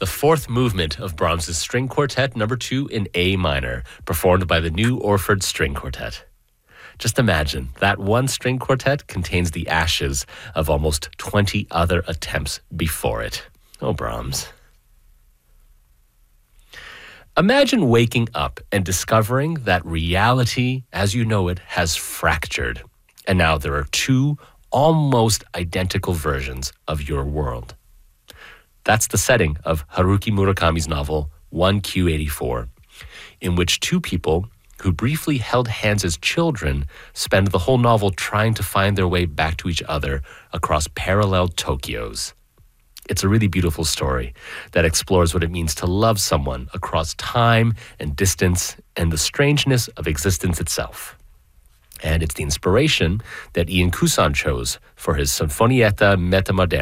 the fourth movement of Brahms's String Quartet No. 2 in A minor, performed by the New Orford String Quartet. Just imagine, that one string quartet contains the ashes of almost 20 other attempts before it. Oh, Brahms. Imagine waking up and discovering that reality, as you know it, has fractured. And now there are two almost identical versions of your world. That's the setting of Haruki Murakami's novel 1Q84, in which two people who briefly held hands as children spend the whole novel trying to find their way back to each other across parallel Tokyos. It's a really beautiful story that explores what it means to love someone across time and distance and the strangeness of existence itself. And it's the inspiration that Ian Couson chose for his Sinfonietta Metamoderna.